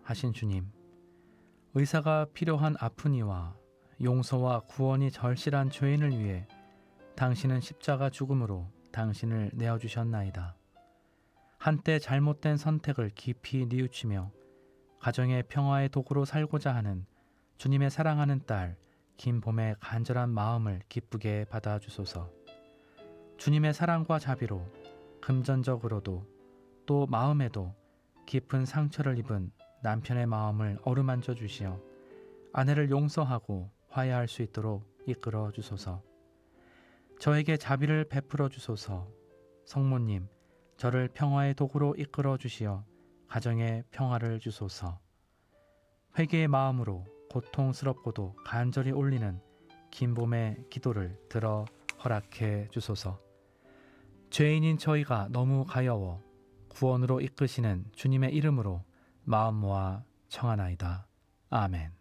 하신 주님, 의사가 필요한 아프니와 용서와 구원이 절실한 죄인을 위해 당신은 십자가 죽음으로 당신을 내어주셨나이다. 한때 잘못된 선택을 깊이 뉘우치며 가정의 평화의 도구로 살고자 하는 주님의 사랑하는 딸 김봄의 간절한 마음을 기쁘게 받아주소서. 주님의 사랑과 자비로 금전적으로도 또 마음에도 깊은 상처를 입은 남편의 마음을 어루만져 주시어 아내를 용서하고 화해할 수 있도록 이끌어 주소서. 저에게 자비를 베풀어 주소서. 성모님, 저를 평화의 도구로 이끌어 주시어 가정에 평화를 주소서. 회개의 마음으로 고통스럽고도 간절히 올리는 김봄의 기도를 들어 허락해 주소서. 죄인인 저희가 너무 가여워 구원으로 이끄시는 주님의 이름으로 마음 모아 청하나이다. 아멘.